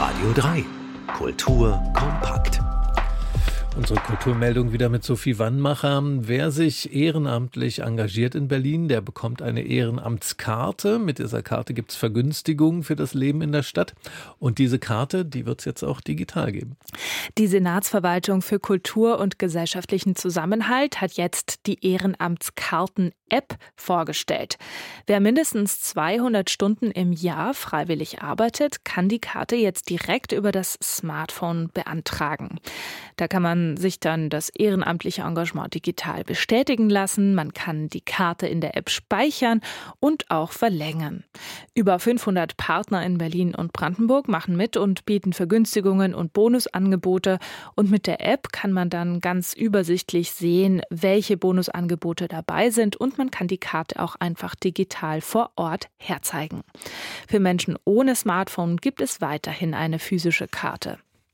Radio 3. Kultur kompakt. Unsere Kulturmeldung wieder mit Sophie Wannmacher. Wer sich ehrenamtlich engagiert in Berlin, der bekommt eine Ehrenamtskarte. Mit dieser Karte gibt es Vergünstigungen für das Leben in der Stadt. Und diese Karte, die wird es jetzt auch digital geben. Die Senatsverwaltung für Kultur und gesellschaftlichen Zusammenhalt hat jetzt die Ehrenamtskarten-App vorgestellt. Wer mindestens 200 Stunden im Jahr freiwillig arbeitet, kann die Karte jetzt direkt über das Smartphone beantragen. Da kann man sich dann das ehrenamtliche Engagement digital bestätigen lassen. Man kann die Karte in der App speichern und auch verlängern. Über 500 Partner in Berlin und Brandenburg machen mit und bieten Vergünstigungen und Bonusangebote. Und mit der App kann man dann ganz übersichtlich sehen, welche Bonusangebote dabei sind. Und man kann die Karte auch einfach digital vor Ort herzeigen. Für Menschen ohne Smartphone gibt es weiterhin eine physische Karte.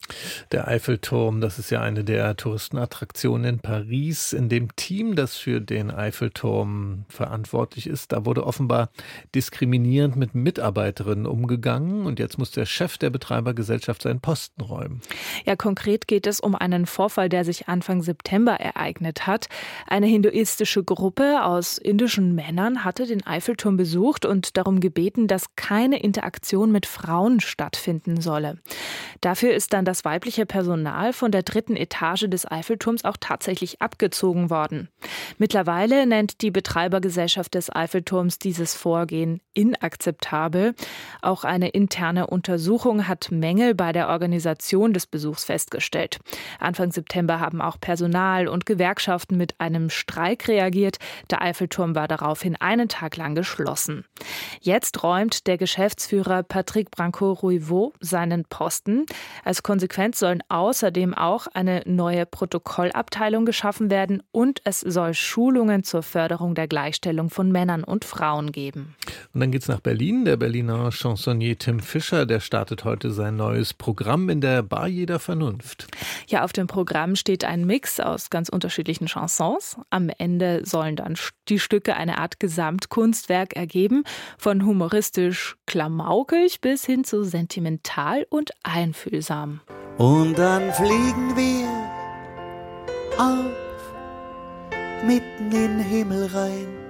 Der Eiffelturm, das ist ja eine der Touristenattraktionen in Paris. In dem Team, das für den Eiffelturm verantwortlich ist, da wurde offenbar diskriminierend mit Mitarbeiterinnen umgegangen. Und jetzt muss der Chef der Betreibergesellschaft seinen Posten räumen. Ja, konkret geht es um einen Vorfall, der sich Anfang September ereignet hat. Eine hinduistische Gruppe aus indischen Männern hatte den Eiffelturm besucht und darum gebeten, dass keine Interaktion mit Frauen stattfinden solle. Dafür ist dann das weibliche Personal von der 3. Etage des Eiffelturms auch tatsächlich abgezogen worden. Mittlerweile nennt die Betreibergesellschaft des Eiffelturms dieses Vorgehen inakzeptabel. Auch eine interne Untersuchung hat Mängel bei der Organisation des Besuchs festgestellt. Anfang September haben auch Personal und Gewerkschaften mit einem Streik reagiert. Der Eiffelturm war daraufhin einen Tag lang geschlossen. Jetzt räumt der Geschäftsführer Patrick Branco-Rouivot seinen Posten. Als Konsequenz sollen außerdem auch eine neue Protokollabteilung geschaffen werden und es soll Schulungen zur Förderung der Gleichstellung von Männern und Frauen geben. Und dann geht's nach Berlin. Der Berliner Chansonnier Tim Fischer, der startet heute sein neues Programm in der Bar jeder Vernunft. Ja, auf dem Programm steht ein Mix aus ganz unterschiedlichen Chansons. Am Ende sollen dann die Stücke eine Art Gesamtkunstwerk ergeben, von humoristisch klamaukig bis hin zu sentimental und einfühlsam. Und dann fliegen wir auf, mitten in den Himmel rein.